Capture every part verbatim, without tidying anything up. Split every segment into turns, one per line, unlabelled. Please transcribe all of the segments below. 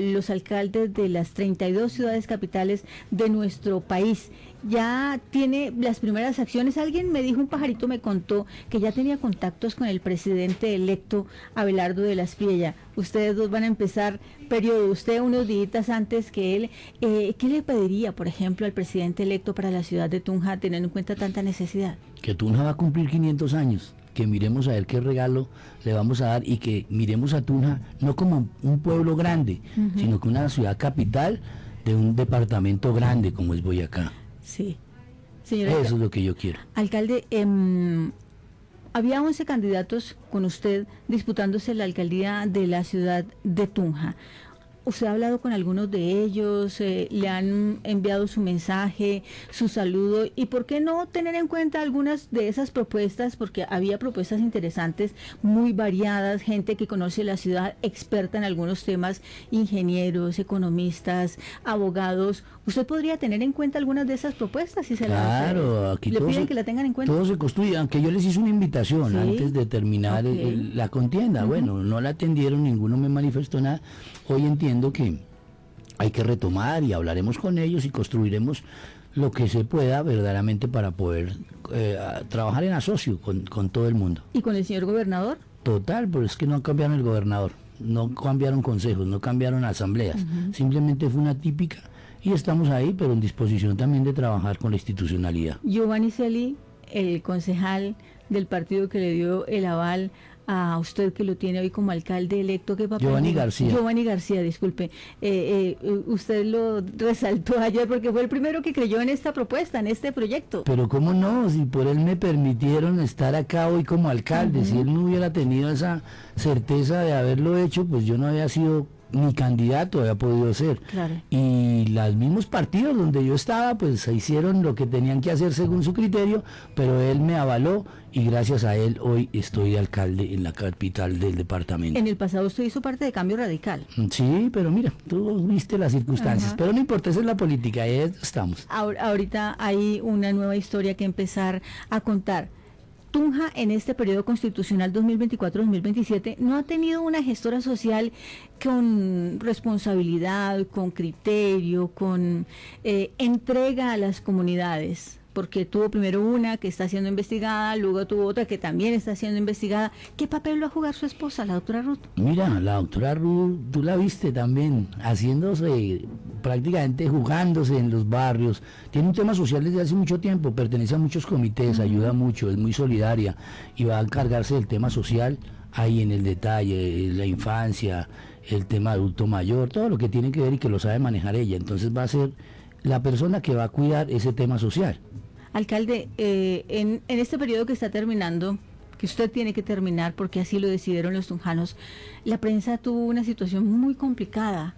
los alcaldes de las treinta y dos ciudades capitales de nuestro país. Ya tiene las primeras acciones. Alguien me dijo, un pajarito me contó que ya tenía contactos con el presidente electo Abelardo de la Espriella. Ustedes dos van a empezar periodo, usted unos días antes que él. Eh, ¿Qué le pediría, por ejemplo, al presidente electo para la ciudad de Tunja, teniendo en cuenta tanta necesidad?
Que Tunja va a cumplir quinientos años, que miremos a ver qué regalo le vamos a dar y que miremos a Tunja no como un pueblo grande, uh-huh, sino que una ciudad capital de un departamento grande como es Boyacá.
Sí, señora.
Eso es lo que yo quiero.
Alcalde, eh, había once candidatos con usted disputándose la alcaldía de la ciudad de Tunja. ¿Usted ha hablado con algunos de ellos? Eh, ¿Le han enviado su mensaje, su saludo? ¿Y por qué no tener en cuenta algunas de esas propuestas? Porque había propuestas interesantes, muy variadas, gente que conoce la ciudad, experta en algunos temas, ingenieros, economistas, abogados. ¿Usted podría tener en cuenta algunas de esas propuestas? Si se
claro,
la,
aquí
le piden
se,
que la tengan en cuenta.
Todo se construye, aunque yo les hice una invitación, ¿sí?, antes de terminar okay. el, la contienda. Uh-huh. Bueno, no la atendieron, ninguno me manifestó nada. Hoy entiendo que hay que retomar y hablaremos con ellos y construiremos lo que se pueda verdaderamente para poder eh, trabajar en asocio con, con todo el mundo.
¿Y con el señor gobernador?
Total, pero es que no cambiaron el gobernador, no cambiaron consejos, no cambiaron asambleas, uh-huh, simplemente fue una típica y estamos ahí, pero en disposición también de trabajar con la institucionalidad.
Giovanni Celi, el concejal del partido que le dio el aval a usted, que lo tiene hoy como alcalde electo, ¿qué papel?
Giovanni García.
Giovanni García, disculpe. Eh, eh, usted lo resaltó ayer porque fue el primero que creyó en esta propuesta, en este proyecto.
Pero cómo no, si por él me permitieron estar acá hoy como alcalde, uh-huh, si él no hubiera tenido esa certeza de haberlo hecho, pues yo no había sido ni candidato, había podido ser.
Claro.
Y los mismos partidos donde yo estaba, pues se hicieron lo que tenían que hacer según su criterio, pero él me avaló y gracias a él hoy estoy de alcalde en la capital del departamento.
En el pasado usted hizo parte de Cambio Radical.
Sí, pero mira, tú viste las circunstancias, uh-huh, pero no importa, esa es la política, ahí estamos.
Ahora, ahorita hay una nueva historia que empezar a contar. Tunja en este periodo constitucional dos mil veinticuatro dos mil veintisiete no ha tenido una gestora social con responsabilidad, con criterio, con eh, entrega a las comunidades, porque tuvo primero una que está siendo investigada, luego tuvo otra que también está siendo investigada. ¿Qué papel va a jugar su esposa, la doctora Ruth?
Mira, la doctora Ruth, tú la viste también, haciéndose, prácticamente jugándose en los barrios. Tiene un tema social desde hace mucho tiempo, pertenece a muchos comités, uh-huh, ayuda mucho, es muy solidaria y va a encargarse del tema social ahí en el detalle, la infancia, el tema adulto mayor, todo lo que tiene que ver y que lo sabe manejar ella. Entonces va a ser la persona que va a cuidar ese tema social.
Alcalde, eh, en, en este periodo que está terminando, que usted tiene que terminar porque así lo decidieron los tunjanos, la prensa tuvo una situación muy complicada,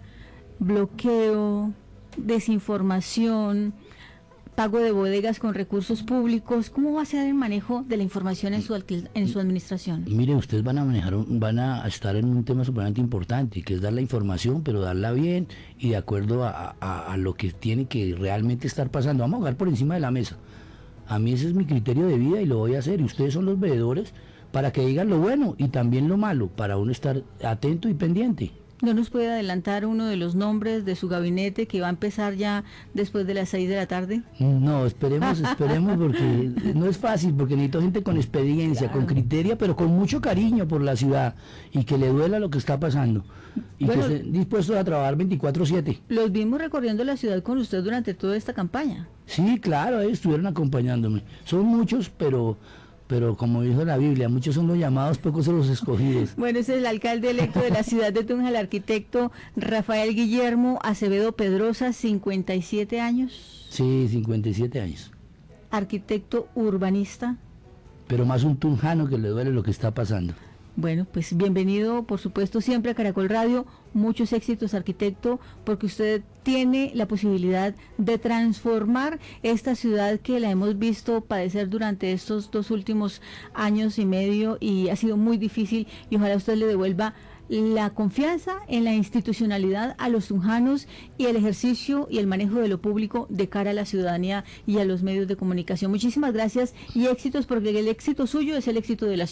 bloqueo, desinformación, pago de bodegas con recursos públicos. ¿Cómo va a ser el manejo de la información en su, en su administración?
Mire, ustedes van a manejar, van a estar en un tema sumamente importante, que es dar la información, pero darla bien y de acuerdo a, a, a lo que tiene que realmente estar pasando. Vamos a jugar por encima de la mesa. A mí ese es mi criterio de vida y lo voy a hacer, y ustedes son los veedores para que digan lo bueno y también lo malo, para uno estar atento y pendiente.
¿No nos puede adelantar uno de los nombres de su gabinete que va a empezar ya después de las seis de la tarde?
No, esperemos, esperemos, porque no es fácil, porque necesito gente con experiencia, claro, con criterio, pero con mucho cariño por la ciudad y que le duela lo que está pasando y bueno, que estén dispuestos a trabajar veinticuatro siete.
Los vimos recorriendo la ciudad con usted durante toda esta campaña.
Sí, claro, ellos estuvieron acompañándome. Son muchos, pero... pero como dijo la Biblia, muchos son los llamados, pocos son los escogidos.
Bueno, ese es el alcalde electo de la ciudad de Tunja, el arquitecto Rafael Guillermo Acevedo Pedrosa, cincuenta y siete años.
Sí, cincuenta y siete años.
Arquitecto urbanista.
Pero más un tunjano que le duele lo que está pasando.
Bueno, pues bienvenido, por supuesto, siempre a Caracol Radio. Muchos éxitos, arquitecto, porque usted tiene la posibilidad de transformar esta ciudad que la hemos visto padecer durante estos dos últimos años y medio y ha sido muy difícil, y ojalá usted le devuelva la confianza en la institucionalidad a los tunjanos y el ejercicio y el manejo de lo público de cara a la ciudadanía y a los medios de comunicación. Muchísimas gracias y éxitos, porque el éxito suyo es el éxito de la ciudad.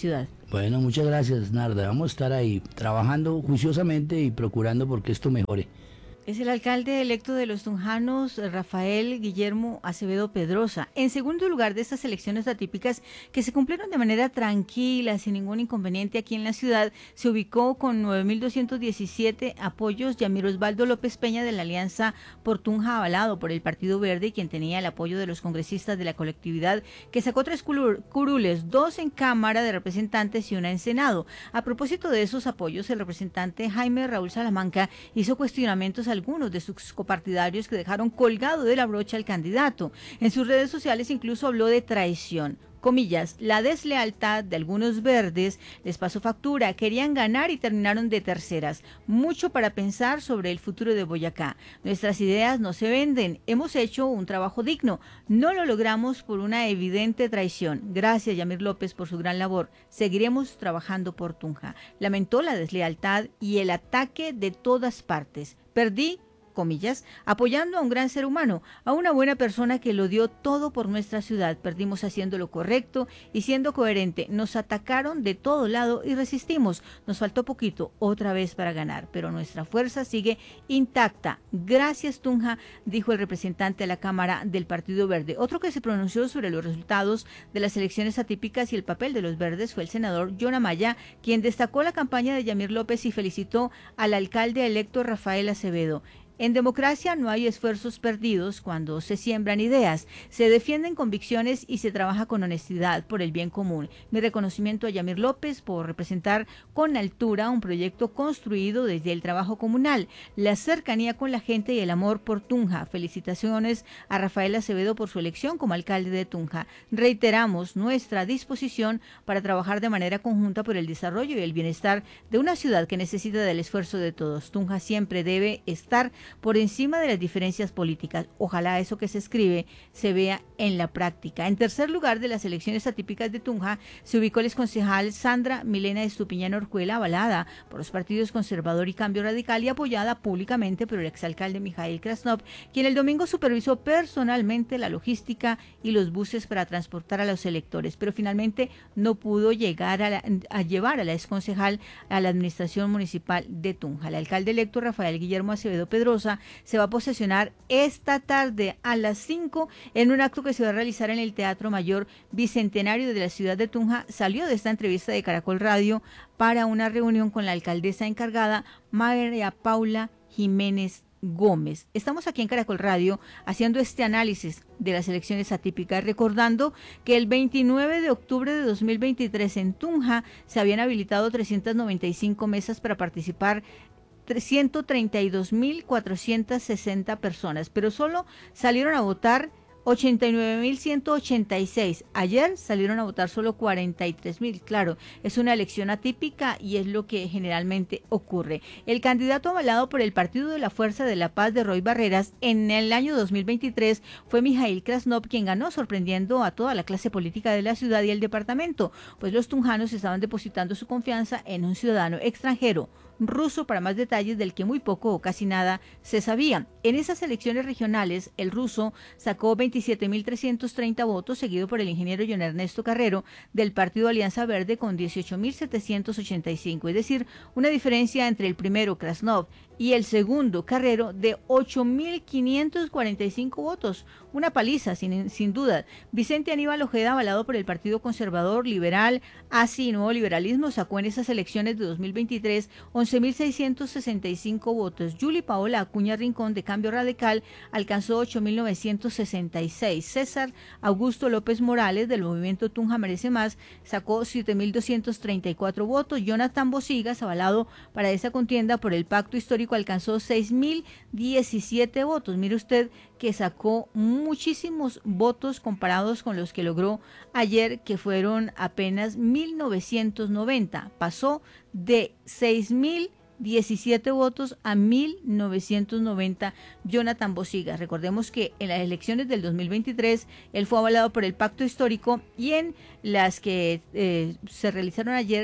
Bueno, muchas gracias, Narda. Vamos a estar ahí trabajando juiciosamente y procurando porque esto mejore.
Es el alcalde electo de los Tunjanos, Rafael Guillermo Acevedo Pedrosa. En segundo lugar de estas elecciones atípicas que se cumplieron de manera tranquila, sin ningún inconveniente aquí en la ciudad, se ubicó con nueve mil doscientos diecisiete apoyos Yamir Osvaldo López Peña de la Alianza por Tunja, avalado por el Partido Verde, quien tenía el apoyo de los congresistas de la colectividad, que sacó tres curules, dos en Cámara de Representantes y una en Senado. A propósito de esos apoyos, el representante Jaime Raúl Salamanca hizo cuestionamientos a algunos de sus copartidarios que dejaron colgado de la brocha al candidato. En sus redes sociales incluso habló de traición. Comillas, la deslealtad de algunos verdes les pasó factura, querían ganar y terminaron de terceras. Mucho para pensar sobre el futuro de Boyacá. Nuestras ideas no se venden, hemos hecho un trabajo digno, no lo logramos por una evidente traición. Gracias, Yamir López, por su gran labor. Seguiremos trabajando por Tunja. Lamentó la deslealtad y el ataque de todas partes. Perdí, comillas, apoyando a un gran ser humano, a una buena persona que lo dio todo por nuestra ciudad. Perdimos haciendo lo correcto y siendo coherente. Nos atacaron de todo lado y resistimos. Nos faltó poquito otra vez para ganar, pero nuestra fuerza sigue intacta. Gracias, Tunja, dijo el representante de la Cámara del Partido Verde. Otro que se pronunció sobre los resultados de las elecciones atípicas y el papel de los verdes fue el senador John Amaya, quien destacó la campaña de Yamir López y felicitó al alcalde electo Rafael Acevedo. En democracia no hay esfuerzos perdidos cuando se siembran ideas, se defienden convicciones y se trabaja con honestidad por el bien común. Mi reconocimiento a Yamir López por representar con altura un proyecto construido desde el trabajo comunal, la cercanía con la gente y el amor por Tunja. Felicitaciones a Rafael Acevedo por su elección como alcalde de Tunja. Reiteramos nuestra disposición para trabajar de manera conjunta por el desarrollo y el bienestar de una ciudad que necesita del esfuerzo de todos. Tunja siempre debe estar por encima de las diferencias políticas. Ojalá eso que se escribe se vea en la práctica. En tercer lugar de las elecciones atípicas de Tunja se ubicó el exconcejal Sandra Milena Estupiñán Orjuela, avalada por los partidos Conservador y Cambio Radical y apoyada públicamente por el exalcalde Mijail Krasnov, quien el domingo supervisó personalmente la logística y los buses para transportar a los electores, pero finalmente no pudo llegar a, la, a llevar a la exconcejal a la administración municipal de Tunja. El alcalde electo Rafael Guillermo Acevedo Pedrosa se va a posesionar esta tarde a las cinco en un acto que se va a realizar en el Teatro Mayor Bicentenario de la ciudad de Tunja. Salió de esta entrevista de Caracol Radio para una reunión con la alcaldesa encargada, María Paula Jiménez Gómez. Estamos aquí en Caracol Radio haciendo este análisis de las elecciones atípicas, recordando que el veintinueve de octubre de dos mil veintitrés en Tunja se habían habilitado trescientas noventa y cinco mesas para participar ciento treinta y dos mil cuatrocientas sesenta personas, pero solo salieron a votar ochenta y nueve mil ciento ochenta y seis. Ayer salieron a votar solo cuarenta y tres mil. Claro, es una elección atípica y es lo que generalmente ocurre. El candidato avalado por el Partido de la Fuerza de la Paz de Roy Barreras en el año dos mil veintitrés fue Mijail Krasnov, quien ganó sorprendiendo a toda la clase política de la ciudad y el departamento, pues los tunjanos estaban depositando su confianza en un ciudadano extranjero, ruso, para más detalles del que muy poco o casi nada se sabía. En esas elecciones regionales, el ruso sacó veintisiete mil trescientos treinta votos, seguido por el ingeniero John Ernesto Carrero del Partido Alianza Verde con dieciocho mil setecientos ochenta y cinco, es decir, una diferencia entre el primero, Krasnov, y el segundo, Carrero, de ocho mil quinientos cuarenta y cinco votos. Una paliza, sin, sin duda. Vicente Aníbal Ojeda, avalado por el Partido Conservador, Liberal, ASI y Nuevo Liberalismo, sacó en esas elecciones de dos mil veintitrés once mil seiscientos sesenta y cinco votos. Yuli Paola Acuña Rincón, de Cambio Radical, alcanzó ocho mil novecientos sesenta y seis. César Augusto López Morales, del Movimiento Tunja Merece Más, sacó siete mil doscientos treinta y cuatro votos. Jonathan Bosigas, avalado para esa contienda por el Pacto Histórico, alcanzó seis mil diecisiete votos. Mire usted que sacó muchísimos votos comparados con los que logró ayer, que fueron apenas mil novecientos noventa. Pasó de seis mil diecisiete votos a mil novecientos noventa. Jonathan Bosigas. Recordemos que en las elecciones del dos mil veintitrés él fue avalado por el Pacto Histórico, y en las que eh, se realizaron ayer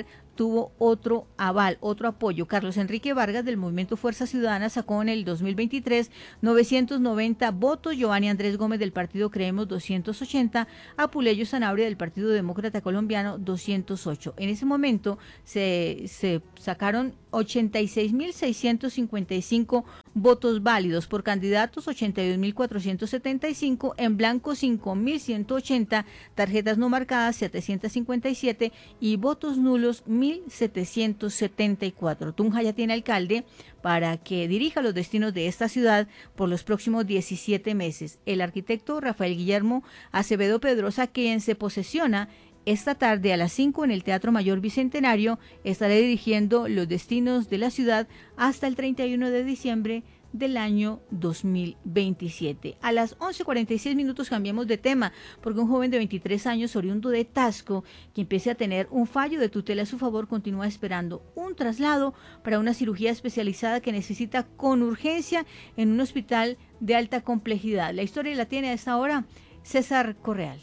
tuvo otro aval, otro apoyo. Carlos Enrique Vargas del Movimiento Fuerza Ciudadana sacó en el dos mil veintitrés novecientos noventa votos, Giovanni Andrés Gómez del Partido Creemos doscientos ochenta, Apuleyo Sanabria del Partido Demócrata Colombiano doscientos ocho. En ese momento se, se sacaron ochenta y seis mil seiscientos cincuenta y cinco votos válidos por candidatos, ochenta y dos mil cuatrocientos setenta y cinco, en blanco cinco mil ciento ochenta, tarjetas no marcadas setecientos cincuenta y siete y votos nulos mil setecientos setenta y cuatro. Tunja ya tiene alcalde para que dirija los destinos de esta ciudad por los próximos diecisiete meses. El arquitecto Rafael Guillermo Acevedo Pedrosa, quien se posesiona esta tarde a las cinco en el Teatro Mayor Bicentenario, estará dirigiendo los destinos de la ciudad hasta el treinta y uno de diciembre del año dos mil veintisiete. A las once cuarenta y seis minutos cambiamos de tema, porque un joven de veintitrés años, oriundo de Tasco, que empiece a tener un fallo de tutela a su favor, continúa esperando un traslado para una cirugía especializada que necesita con urgencia en un hospital de alta complejidad. La historia la tiene a esta hora César Correal.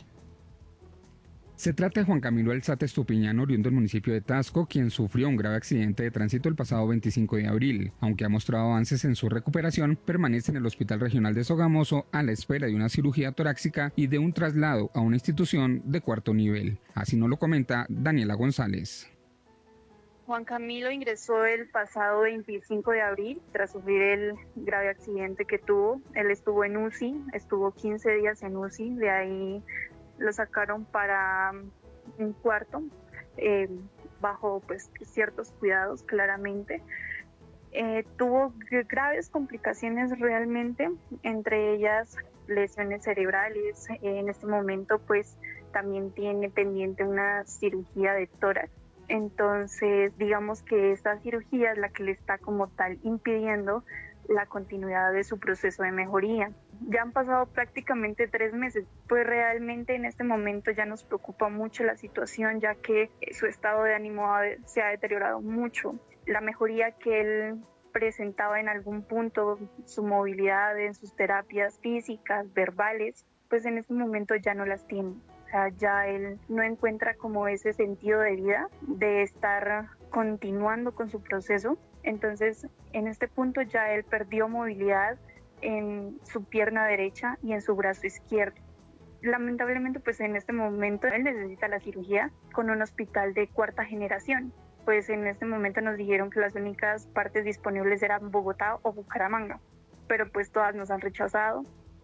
Se trata de Juan Camilo Alzate Estupiñán, oriundo del municipio de Tasco, quien sufrió un grave accidente de tránsito el pasado veinticinco de abril. Aunque ha mostrado avances en su recuperación, permanece en el Hospital Regional de Sogamoso a la espera de una cirugía torácica y de un traslado a una institución de cuarto nivel. Así nos lo comenta Daniela González.
Juan Camilo ingresó el pasado veinticinco de abril tras sufrir el grave accidente que tuvo. Él estuvo en U C I, estuvo quince días en U C I, de ahí lo sacaron para un cuarto, eh, bajo pues ciertos cuidados claramente. Eh, tuvo graves complicaciones realmente, entre ellas lesiones cerebrales. En este momento pues también tiene pendiente una cirugía de tórax. Entonces digamos que esta cirugía es la que le está como tal impidiendo la continuidad de su proceso de mejoría. Ya han pasado prácticamente tres meses, pues realmente en este momento ya nos preocupa mucho la situación, ya que su estado de ánimo se ha deteriorado mucho. La mejoría que él presentaba en algún punto, su movilidad en sus terapias físicas, verbales, pues en este momento ya no las tiene. O sea, ya él no encuentra como ese sentido de vida, de estar continuando con su proceso. Entonces, en este punto ya él perdió movilidad en su pierna derecha y en su brazo izquierdo. Lamentablemente, pues en este momento él necesita la cirugía con un hospital de cuarta generación. Pues en este momento nos dijeron que las únicas partes disponibles eran Bogotá o Bucaramanga, pero pues todas nos han rechazado.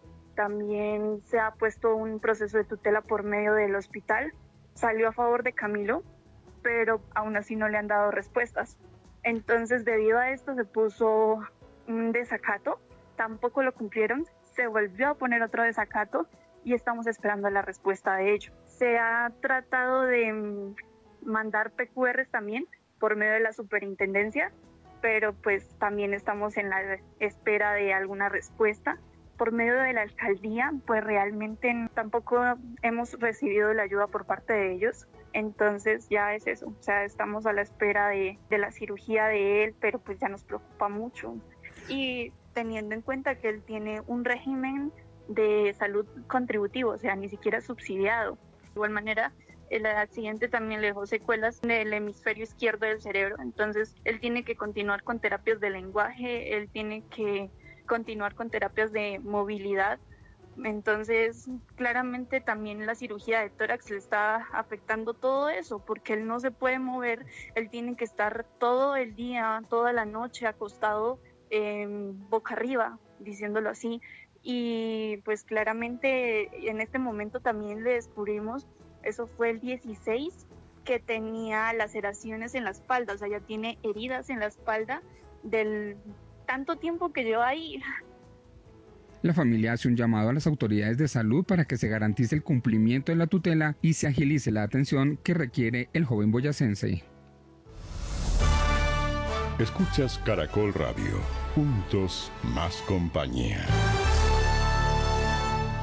También se ha puesto un proceso de tutela por medio del hospital. Salió a favor de Camilo, pero aún así no le han dado respuestas. Entonces, debido a esto se puso un desacato, tampoco lo cumplieron, se volvió a poner otro desacato y estamos esperando la respuesta de ello. Se ha tratado de mandar P Q Rs también por medio de la superintendencia, pero pues también estamos en la espera de alguna respuesta. Por medio de la alcaldía, pues realmente tampoco hemos recibido la ayuda por parte de ellos. Entonces ya es eso, o sea, estamos a la espera de, de la cirugía de él, pero pues ya nos preocupa mucho. Y teniendo en cuenta que él tiene un régimen de salud contributivo, o sea, ni siquiera subsidiado. De igual manera, el accidente también le dejó secuelas en el hemisferio izquierdo del cerebro, entonces él tiene que continuar con terapias de lenguaje, él tiene que continuar con terapias de movilidad. Entonces, claramente también la cirugía de tórax le está afectando todo eso, porque él no se puede mover, él tiene que estar todo el día, toda la noche acostado eh, boca arriba, diciéndolo así. Y pues claramente en este momento también le descubrimos, eso fue el dieciséis, que tenía laceraciones en la espalda, o sea, ya tiene heridas en la espalda del tanto tiempo que lleva ahí.
La familia hace un llamado a las autoridades de salud para que se garantice el cumplimiento de la tutela y se agilice la atención que requiere el joven boyacense.
Escuchas Caracol Radio, juntos más compañía.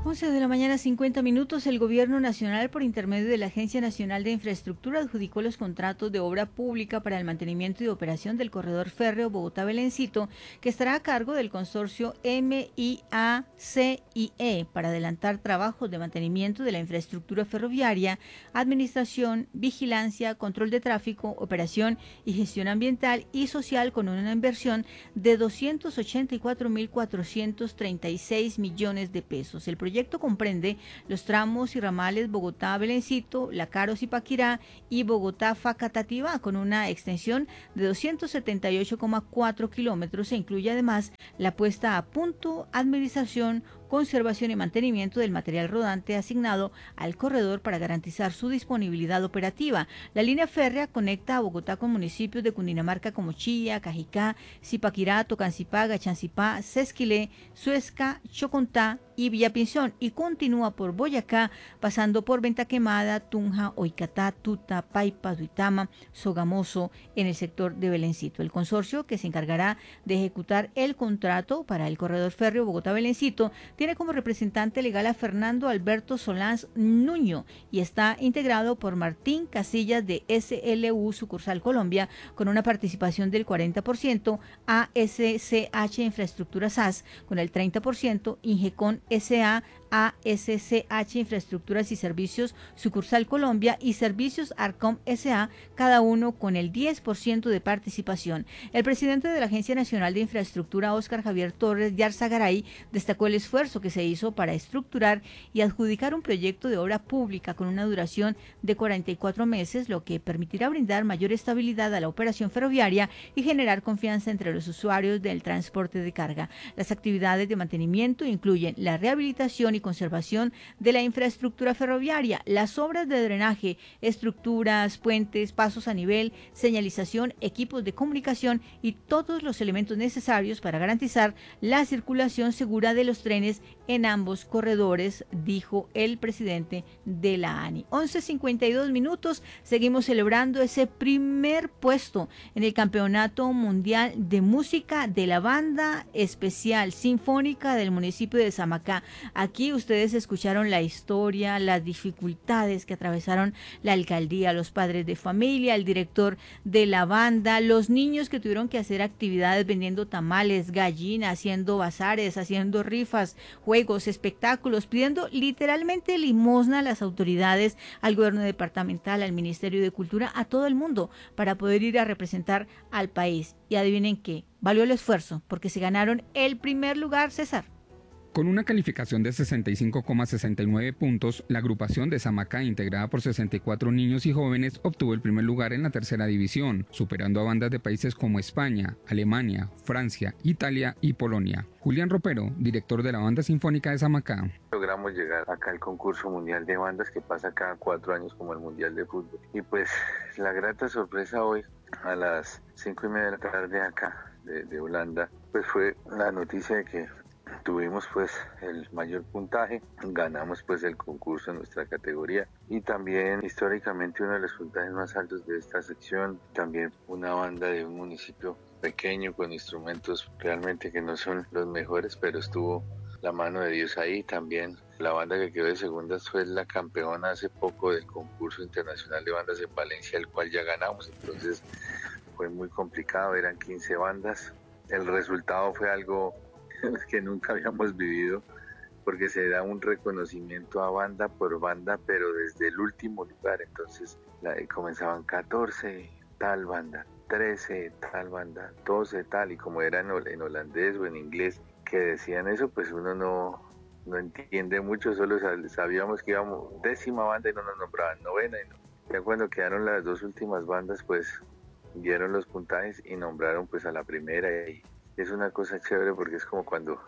once de la mañana, cincuenta minutos. El Gobierno Nacional, por intermedio de la Agencia Nacional de Infraestructura, adjudicó los contratos de obra pública para el mantenimiento y operación del corredor férreo Bogotá-Belencito, que estará a cargo del consorcio M I A C I E para adelantar trabajos de mantenimiento de la infraestructura ferroviaria, administración, vigilancia, control de tráfico, operación y gestión ambiental y social, con una inversión de doscientos ochenta y cuatro mil cuatrocientos treinta y seis millones de pesos. El proyecto El proyecto comprende los tramos y ramales Bogotá-Belencito, La Caro-Zipaquirá y Bogotá-Facatativá, con una extensión de doscientos setenta y ocho coma cuatro kilómetros. E incluye además la puesta a punto, administración, conservación y mantenimiento del material rodante asignado al corredor para garantizar su disponibilidad operativa. La línea férrea conecta a Bogotá con municipios de Cundinamarca como Chía, Cajicá, Zipaquirá, Tocancipá, Gachancipá, Sesquilé, Suezca, Chocontá y Villapinzón, y continúa por Boyacá, pasando por Venta Quemada, Tunja, Oicatá, Tuta, Paipa, Duitama, Sogamoso, en el sector de Belencito. El consorcio, que se encargará de ejecutar el contrato para el corredor férreo Bogotá-Belencito, tiene como representante legal a Fernando Alberto Solans Nuño y está integrado por Martín Casillas de S L U Sucursal Colombia, con una participación del cuarenta por ciento, A S C H Infraestructura S A S con el treinta por ciento, Ingecon S A, A S C H Infraestructuras y Servicios Sucursal Colombia y Servicios Arcom S A, cada uno con el diez por ciento de participación. El presidente de la Agencia Nacional de Infraestructura, Óscar Javier Torres Yarzagaray, destacó el esfuerzo que se hizo para estructurar y adjudicar un proyecto de obra pública con una duración de cuarenta y cuatro meses, lo que permitirá brindar mayor estabilidad a la operación ferroviaria y generar confianza entre los usuarios del transporte de carga. Las actividades de mantenimiento incluyen la rehabilitación y conservación de la infraestructura ferroviaria, las obras de drenaje, estructuras, puentes, pasos a nivel, señalización, equipos de comunicación y todos los elementos necesarios para garantizar la circulación segura de los trenes en ambos corredores, dijo el presidente de la A N I. once cincuenta y dos minutos, seguimos celebrando ese primer puesto en el Campeonato Mundial de Música de la Banda Especial Sinfónica del municipio de Samacá. Aquí ustedes escucharon la historia, las dificultades que atravesaron la alcaldía, los padres de familia, el director de la banda, los niños que tuvieron que hacer actividades vendiendo tamales, gallina, haciendo bazares, haciendo rifas, juegos, espectáculos, pidiendo literalmente limosna a las autoridades, al gobierno departamental, al Ministerio de Cultura, a todo el mundo, para poder ir a representar al país. Y adivinen qué, valió el esfuerzo, porque se ganaron el primer lugar, César.
Con una calificación de sesenta y cinco coma sesenta y nueve puntos, la agrupación de Samacá, integrada por sesenta y cuatro niños y jóvenes, obtuvo el primer lugar en la tercera división, superando a bandas de países como España, Alemania, Francia, Italia y Polonia. Julián Ropero, director de la Banda Sinfónica de Samacá.
Logramos llegar acá al concurso mundial de bandas que pasa cada cuatro años como el mundial de fútbol. Y pues la grata sorpresa hoy a las cinco y media de la tarde acá de, de Holanda, pues fue la noticia de que tuvimos pues el mayor puntaje, ganamos pues el concurso en nuestra categoría y también históricamente uno de los puntajes más altos de esta sección, también una banda de un municipio pequeño con instrumentos realmente que no son los mejores, pero estuvo la mano de Dios ahí. También la banda que quedó de segundas fue la campeona hace poco del concurso internacional de bandas en Valencia, el cual ya ganamos, entonces fue muy complicado, eran quince bandas, el resultado fue algo que nunca habíamos vivido, porque se da un reconocimiento a banda por banda, pero desde el último lugar. Entonces la, comenzaban catorce tal banda, trece tal banda, doce tal, y como era en, en holandés o en inglés que decían eso, pues uno no, no entiende mucho, solo sabíamos que íbamos décima banda y no nos nombraban novena. Y no. Ya cuando quedaron las dos últimas bandas, pues dieron los puntajes y nombraron pues a la primera, y es una cosa chévere porque es como cuando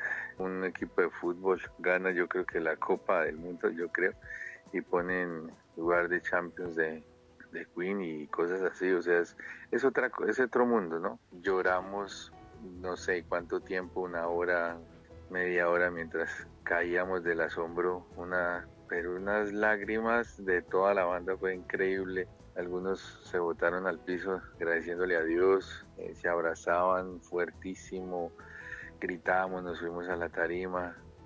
un equipo de fútbol gana, yo creo que la Copa del Mundo, yo creo, y ponen lugar de Champions de, de Queen y cosas así, o sea, es, es, otra, es otro mundo, ¿no? Lloramos no sé cuánto tiempo, una hora, media hora, mientras caíamos del asombro, una, pero unas lágrimas de toda la banda, fue increíble. Algunos se botaron al piso agradeciéndole a Dios, eh, se abrazaban fuertísimo, gritábamos, nos fuimos a la tarima,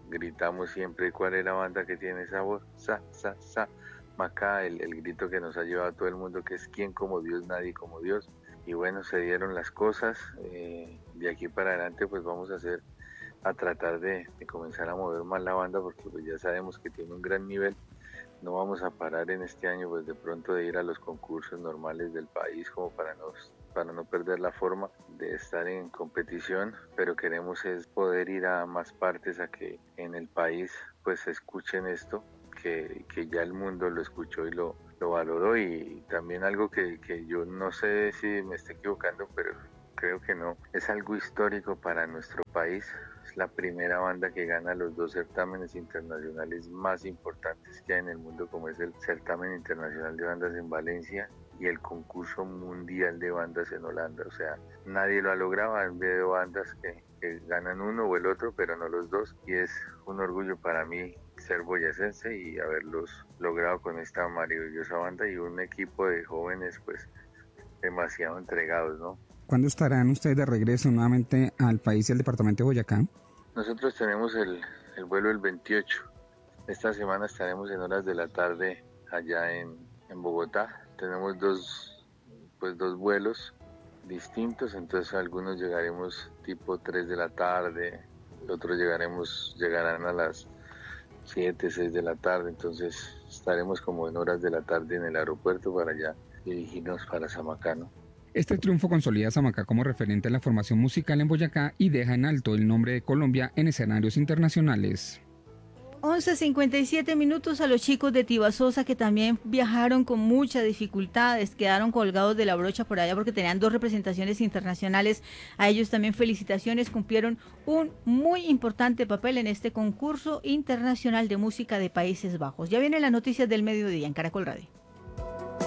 gritamos siempre cuál es la banda que tiene esa voz, sa, sa, sa, Macá, el, el grito que nos ha llevado a todo el mundo, que es quién como Dios, nadie como Dios. Y bueno, se dieron las cosas, eh, de aquí para adelante pues vamos a hacer, a tratar de, de comenzar a mover más la banda, porque pues ya sabemos que tiene un gran nivel. No vamos a parar en este año pues de pronto de ir a los concursos normales del país como para no, para no perder la forma de estar en competición, pero queremos es poder ir a más partes, a que en el país pues escuchen esto, que, que ya el mundo lo escuchó y lo, lo valoró. Y también algo que, que yo no sé si me estoy equivocando, pero creo que no, es algo histórico para nuestro país. Es la primera banda que gana los dos certámenes internacionales más importantes que hay en el mundo, como es el Certamen Internacional de Bandas en Valencia y el Concurso Mundial de Bandas en Holanda. O sea, nadie lo ha logrado. Han habido bandas que, que ganan uno o el otro, pero no los dos, y es un orgullo para mí ser boyacense y haberlos logrado con esta maravillosa banda y un equipo de jóvenes pues demasiado entregados, ¿no?
¿Cuándo estarán ustedes de regreso nuevamente al país y al departamento de Boyacá?
Nosotros tenemos el, el vuelo el veintiocho. Esta semana estaremos en horas de la tarde allá en, en Bogotá. Tenemos dos, pues dos vuelos distintos, entonces algunos llegaremos tipo tres de la tarde, otros llegaremos, llegarán a las siete, seis de la tarde, entonces estaremos como en horas de la tarde en el aeropuerto para allá dirigirnos para Samacá, ¿no?
Este triunfo consolida a Samacá como referente en la formación musical en Boyacá y deja en alto el nombre de Colombia en escenarios internacionales.
once cincuenta y siete minutos. A los chicos de Tibasosa, que también viajaron con muchas dificultades, quedaron colgados de la brocha por allá porque tenían dos representaciones internacionales. A ellos también felicitaciones, cumplieron un muy importante papel en este concurso internacional de música de Países Bajos. Ya vienen las noticias del mediodía en Caracol Radio.